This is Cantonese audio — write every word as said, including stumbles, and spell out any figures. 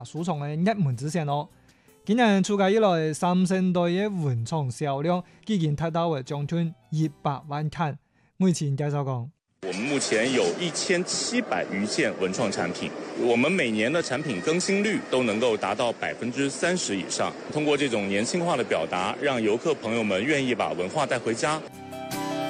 收藏嘅熱門之選咯。今年出街以來，三星堆嘅文創銷量已經達到嘅將近一百萬件。每次介紹講， 我們目前有一千七百餘件文創產品，我們每年的產品更新率都能夠達到百分之三十以上。通過這種年輕化的表達，讓遊客朋友們願意把文化帶回家。